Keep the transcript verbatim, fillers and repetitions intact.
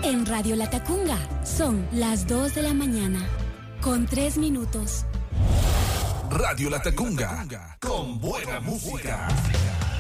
En Radio Latacunga son las dos de la mañana, con tres minutos. Radio Latacunga, con buena música.